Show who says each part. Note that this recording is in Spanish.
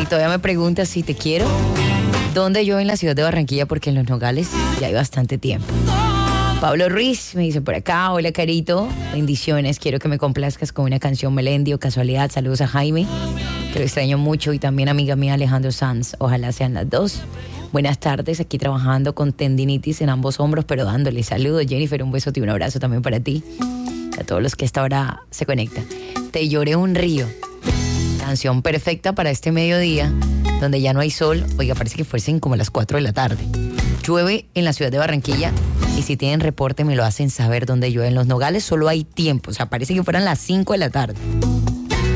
Speaker 1: todavía me preguntas si te quiero. ¿Dónde yo en la ciudad de Barranquilla? Porque en Los Nogales ya hay bastante tiempo. Pablo Ruiz me dice por acá: hola Carito, bendiciones, quiero que me complazcas con una canción Melendi o casualidad. Saludos a Jaime, que lo extraño mucho, y también amiga mía Alejandro Sanz, ojalá sean las dos. Buenas tardes, aquí trabajando con tendinitis en ambos hombros, pero dándole saludos. Jennifer, un beso y un abrazo también para ti, a todos los que a esta hora se conectan. Te lloré un río, canción perfecta para este mediodía, donde ya no hay sol. Oiga, parece que fuesen como las 4 de la tarde. Llueve en la ciudad de Barranquilla, y si tienen reporte me lo hacen saber dónde llueve. En Los Nogales solo hay tiempo, o sea, parece que fueran las 5 de la tarde.